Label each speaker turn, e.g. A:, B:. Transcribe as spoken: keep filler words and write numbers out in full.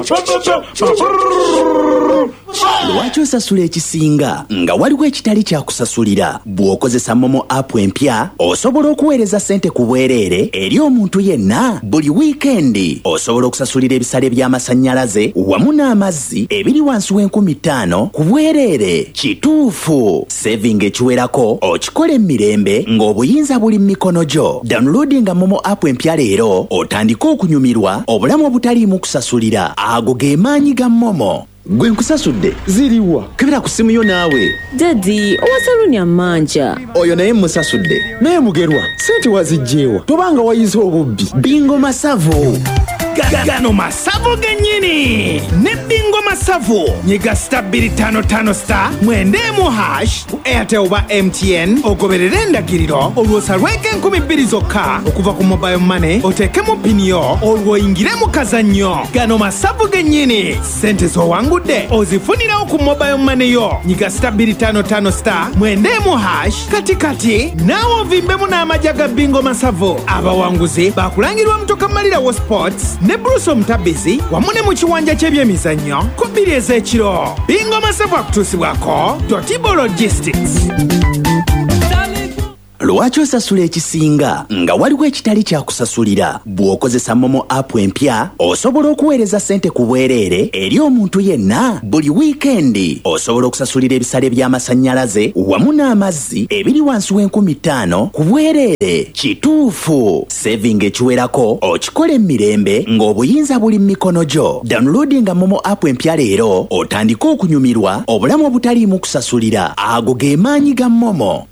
A: Lwaki osasula ekisinga nga waliwo ekitali kya kusasulira? Bw'okozesa Momo app empya osobola okuweereza ssente ku bwereere eri omuntu yenna buli wiikendi. Osobola okusasulira ebisale by'amasannyalaze wamu n'amazzi ebiri wansi w'enkumi ttaano ku bwereere. Kituufu, saving ekiwerako okikola emirembe ng'obuyinza buli mu mikono gyo. Downloadinga Momo app empya leero otandike okunyumirwa obulamu obutaliimu kusasulira. Ago ge maanyi ga Momo. Gwe nkusasudde
B: ziriwa
A: kebera ku simu yo naawe.
C: Daddy, owasalunya manja.
A: Oyo naye musasudde.
B: naye mugerwa sente wazijjeewa tobanga wayize obubbi.
A: Bingo Masavu.
D: Gano Masavu gennyini ne Bingo Masavu nyiga star bbiri ttaano ttaano star mwenda mu hash ku Airtel oba M T N ogoberere endagiriro olwosalweko enkumi bbiri zokka okuva ku mobile money oteekemu pini yo olwoyingire mu kazannyo. Gano Masavu gennyini sente z'owangudde ozifunirawo ku mobile money yo. Nyiga star bbiri ttaano ttaano star mwenda mu hash kati kati naawe ovimbemu n'amajja ga Bingo Masavu. Abawanguzi bakulangirwa Mutoka Malirawo Sports ne Bruce Omutabizi wamu ne mu kiwanja ky'ebyemizannyo ku bbiri ez'ekiro. Bingo Masavu akutuusibwako Totibo Logistics.
A: Lwaki osasula ekisinga nga waliwo ekitali kya kusasulira? Bw'okozesa Momo app empya osobola okuweereza ssente ku bwereere eri omuntu yenna buli wiikendi. Osobola okusasulira ebisale by'amasannyalaze wamu n'amazzi ebiri wansi w'enkumi ttaano ku bwereere. Kituufu, saving ekiwerako okikola emirembe ng'obuyinza buli mu mikono gyo. Downloadinga Momo app empya leero otandike okunyumirwa obulamu obutaliimu kusasulira. Ago ge maanyi ga Momo.